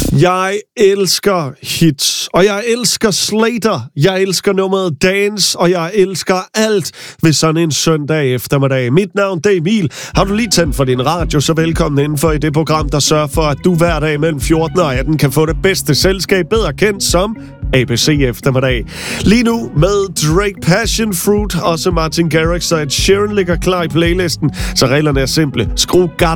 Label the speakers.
Speaker 1: Jeg elsker hits, og jeg elsker Slater, jeg elsker nummeret Dance, og jeg elsker alt ved sådan en søndag eftermiddag. Mit navn er Emil. Har du lige tændt for din radio, så velkommen indenfor i det program, der sørger for, at du hver dag mellem 14 og 18 kan få det bedste selskab, bedre kendt som ABC eftermiddag. Lige nu med Drake Passion Fruit, også Martin Garrix og Ed Sheeran ligger klar i playlisten, så reglerne er simple. Skru